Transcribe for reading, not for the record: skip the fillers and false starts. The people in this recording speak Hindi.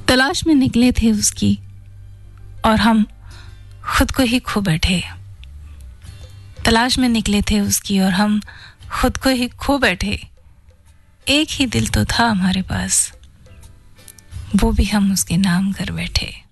तलाश में निकले थे उसकी और हम खुद को ही खो बैठे। तलाश में निकले थे उसकी और हम खुद को ही खो बैठे। एक ही दिल तो था हमारे पास, वो भी हम उसके नाम कर बैठे।